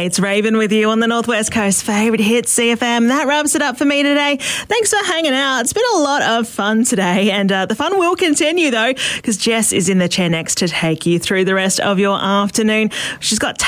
Hey, it's Raven with you on the Northwest Coast favourite hit CFM. That wraps it up for me today. Thanks for hanging out. It's been a lot of fun today, and the fun will continue though, because Jess is in the chair next to take you through the rest of your afternoon. She's got